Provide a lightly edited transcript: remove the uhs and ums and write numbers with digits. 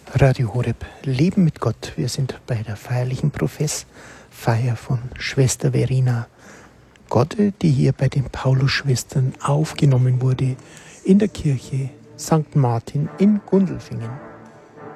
Radio Horeb, Leben mit Gott. Wir sind bei der feierlichen Professfeier von Schwester Verena Godde, die hier bei den Paulusschwestern aufgenommen wurde in der Kirche St. Martin in Gundelfingen.